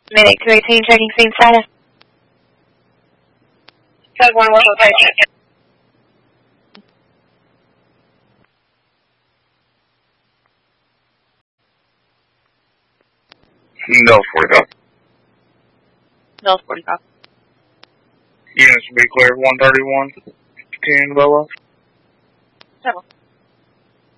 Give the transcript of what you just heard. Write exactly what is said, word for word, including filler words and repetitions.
Medic two eighteen, checking scene status. Tug one, what's location? No, forty-five. No, forty-five. Units will be cleared one thirty-one. Continue to Bella. Seven.